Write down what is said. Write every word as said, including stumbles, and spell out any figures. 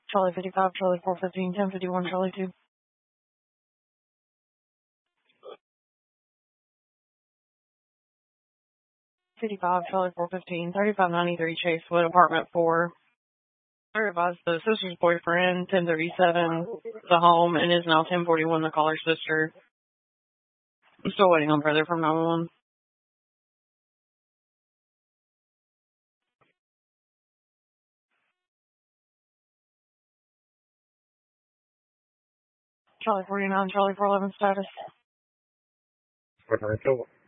Charlie fifty-five, Charlie four fifteen, ten fifty-one, Charlie two. fifty-five, Charlie four fifteen, thirty-five ninety-three Chasewood, apartment four. I advised the sister's boyfriend, ten thirty-seven, the home, and is now ten forty-one, the caller's sister. I'm still waiting on brother from nine one one. Charlie forty-nine, Charlie four eleven status. What can I tell?